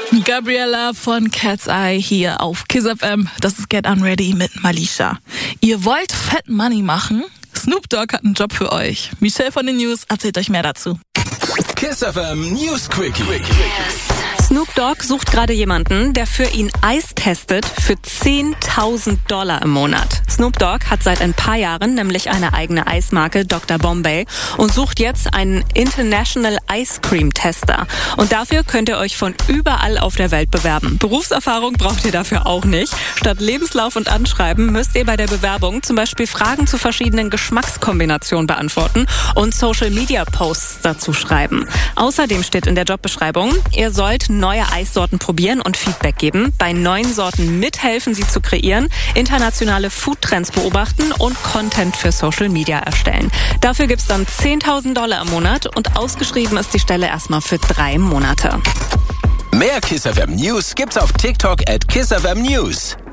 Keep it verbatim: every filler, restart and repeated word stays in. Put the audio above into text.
Gabriella von Cat's Eye hier auf Kiss F M. Das ist Get Unready mit Malisha. Ihr wollt Fat Money machen? Snoop Dogg hat einen Job für euch. Michelle von den News erzählt euch mehr dazu. Kiss F M News Quickie. Snoop Dogg sucht gerade jemanden, der für ihn Eis testet für zehntausend Dollar im Monat. Snoop Dogg hat seit ein paar Jahren nämlich eine eigene Eismarke, Doktor Bombay, und sucht jetzt einen International Ice Cream Tester. Und dafür könnt ihr euch von überall auf der Welt bewerben. Berufserfahrung braucht ihr dafür auch nicht. Statt Lebenslauf und Anschreiben müsst ihr bei der Bewerbung zum Beispiel Fragen zu verschiedenen Geschmackskombinationen beantworten und Social Media Posts dazu schreiben. Außerdem steht in der Jobbeschreibung, ihr sollt neue Eissorten probieren und Feedback geben, bei neuen Sorten mithelfen, sie zu kreieren, internationale Foodtrends beobachten und Content für Social Media erstellen. Dafür gibt's dann zehntausend Dollar im Monat und ausgeschrieben ist die Stelle erstmal für drei Monate. Mehr Kiss F M News gibt's auf TikTok at Kiss F M News.